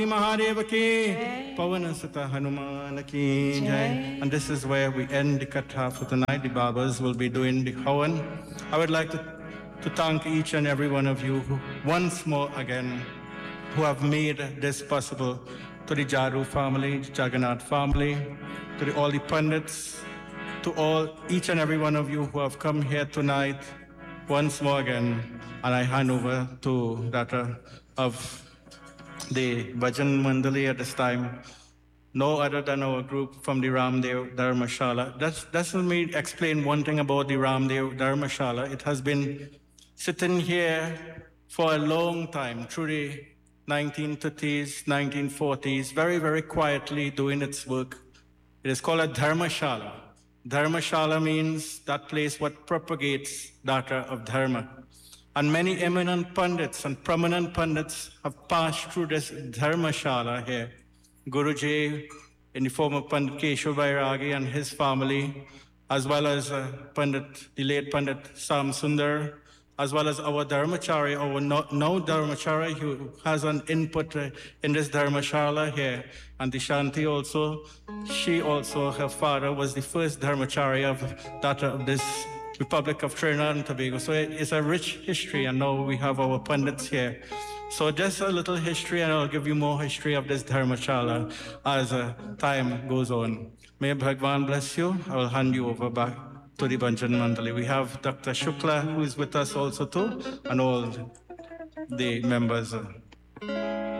Mahadeva ki, Pavanasata Hanuman ki jai. And this is where we end the katha for tonight. The Babas will be doing the Havan. I would like to thank each and every one of you who, once more again, who have made this possible. To the Jaru family, Jagannath family, to all the pundits, to each and every one of you who have come here tonight, once more again, and I hand over to Dr. of the Bhajan Mandali at this time, no other than our group from the Ramdev Dharmashala. Let me explain one thing about the Ramdev Dharmashala. It has been sitting here for a long time, through the 1930s, 1940s, very, very quietly doing its work. It is called a Dharmashala. Dharmashala means that place what propagates data of Dharma. And many eminent pundits and prominent pundits have passed through this Dharmashala here. Guruji, in the form of Pandit Keshav Bairagi and his family, as well as the late Pandit Sam Sundar, as well as our Dharmacharya, our now Dharmacharya, who has an input in this Dharmashala here. And Dishanti also, her father was the first Dharmacharya of this Republic of Trinidad and Tobago. So it's a rich history, and now we have our pundits here. So just a little history, and I'll give you more history of this Dharmashala as time goes on. May Bhagwan bless you. I will hand you over back to the Bhajan Mandali. We have Dr. Shukla, who is with us also too, and all the members.